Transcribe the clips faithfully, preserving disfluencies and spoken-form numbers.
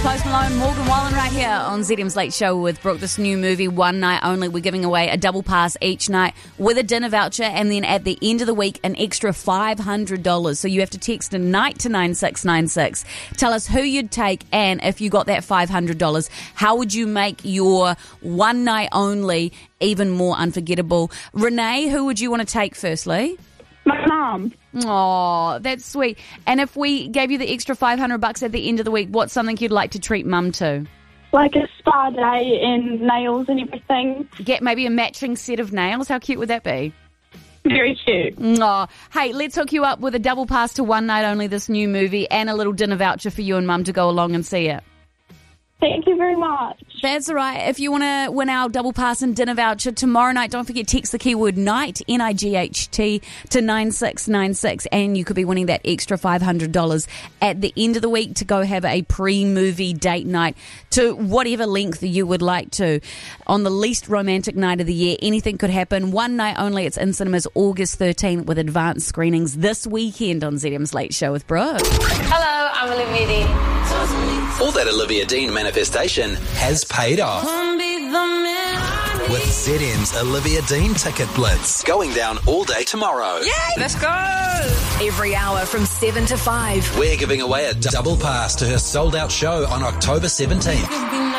Post Malone, Morgan Wallen right here on Z M's Late Show with Brooke. This new movie, One Night Only. We're giving away a double pass each night with a dinner voucher, and then at the end of the week, an extra five hundred dollars. So you have to text a night to nine six nine six. Tell us who you'd take, and if you got that five hundred dollars, how would you make your one night only even more unforgettable? Renee, who would you want to take firstly? My mum. Oh, that's sweet. And if we gave you the extra five hundred bucks at the end of the week, what's something you'd like to treat mum to? Like a spa day and nails and everything. Get maybe a matching set of nails. How cute would that be? Very cute. Oh, hey, let's hook you up with a double pass to One Night Only, this new movie, and a little dinner voucher for you and mum to go along and see it. Thank you very much. That's all right. If you want to win our double pass and dinner voucher tomorrow night, don't forget, text the keyword night, N I G H T, to nine six nine six, and you could be winning that extra five hundred dollars at the end of the week to go have a pre-movie date night to whatever length you would like to. On the least romantic night of the year, anything could happen. One night only. It's in cinemas August thirteenth with advanced screenings this weekend on Z M's Late Show with Brooke. Hello, I'm Olivia Dean. All that Olivia Dean manifestation has paid off. With Z M's Olivia Dean Ticket Blitz going down all day tomorrow. Yay! Let's go! Every hour from seven to five. We're giving away a double pass to her sold-out show on October seventeenth.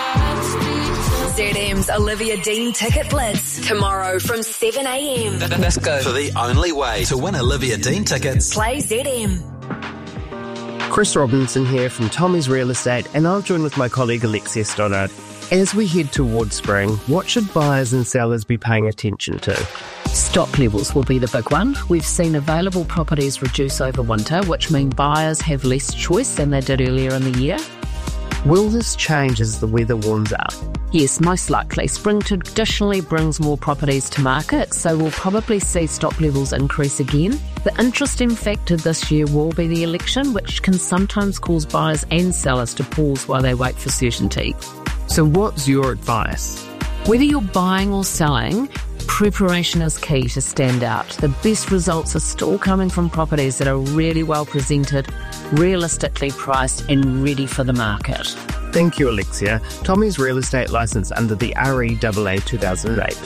Z M's Olivia Dean Ticket Blitz tomorrow from seven a.m. Let's go. For the only way to win Olivia Dean tickets, Play Z M. Chris Robinson here from Tommy's Real Estate, and I'm joined with my colleague Alexia Stoddard. As we head towards spring, what should buyers and sellers be paying attention to? Stock levels will be the big one. We've seen available properties reduce over winter, which mean buyers have less choice than they did earlier in the year. Will this change as the weather warms up? Yes, most likely. Spring traditionally brings more properties to market, so we'll probably see stock levels increase again. The interesting factor this year will be the election, which can sometimes cause buyers and sellers to pause while they wait for certainty. So what's your advice? Whether you're buying or selling, preparation is key to stand out. The best results are still coming from properties that are really well presented, realistically priced and ready for the market. Thank you, Alexia. Tommy's Real Estate licence under the R E A A two thousand eight.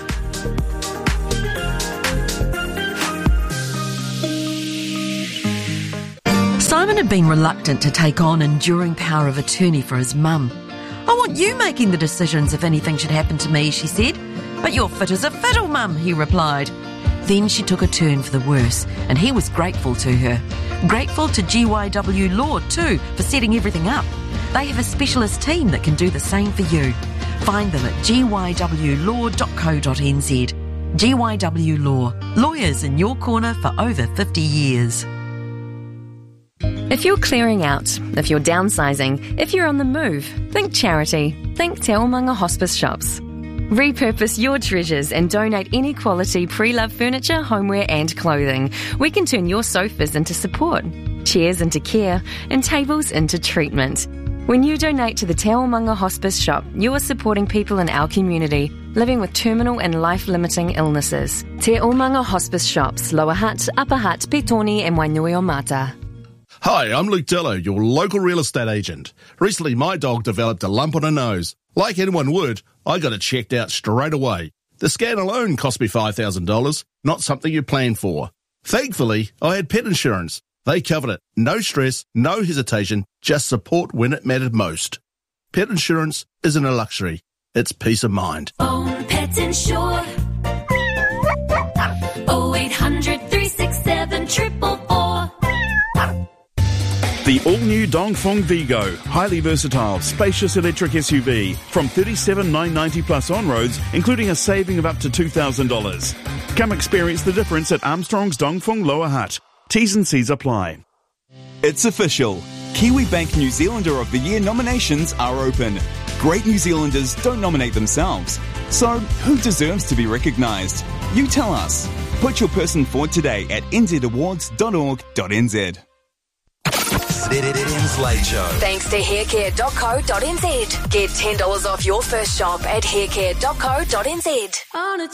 Simon had been reluctant to take on enduring power of attorney for his mum. "I want you making the decisions if anything should happen to me," she said. "But you're fit as a fiddle, Mum," he replied. Then she took a turn for the worse, and he was grateful to her. Grateful to G Y W Law too for setting everything up. They have a specialist team that can do the same for you. Find them at g y w law dot co dot n z. G Y W Law. Lawyers in your corner for over fifty years. If you're clearing out, if you're downsizing, if you're on the move, think charity. Think Te Omanga Hospice Shops. Repurpose your treasures and donate any quality pre-loved furniture, homeware and clothing. We can turn your sofas into support, chairs into care, and tables into treatment. When you donate to the Te Omanga Hospice Shop, you are supporting people in our community living with terminal and life-limiting illnesses. Te Omanga Hospice Shops, Lower Hutt, Upper Hutt, Petone and Wainuiomata. Hi, I'm Luke Dello, your local real estate agent. Recently, my dog developed a lump on her nose. Like anyone would, I got it checked out straight away. The scan alone cost me five thousand dollars, not something you plan for. Thankfully, I had pet insurance. They covered it. No stress, no hesitation, just support when it mattered most. Pet insurance isn't a luxury, it's peace of mind. Own Pet Insure. oh eight hundred, three six seven, four four four. The all-new Dongfeng Vigo, highly versatile, spacious electric S U V from thirty-seven thousand nine hundred ninety plus on-roads, including a saving of up to two thousand dollars. Come experience the difference at Armstrong's Dongfeng Lower Hutt. T's and C's apply. It's official. Kiwi Bank New Zealander of the Year nominations are open. Great New Zealanders don't nominate themselves. So, who deserves to be recognised? You tell us. Put your person forward today at n z awards dot org dot n z. Z M's Late Show. Thanks to haircare dot co dot n z. Get ten dollars off your first shop at haircare dot co dot n z.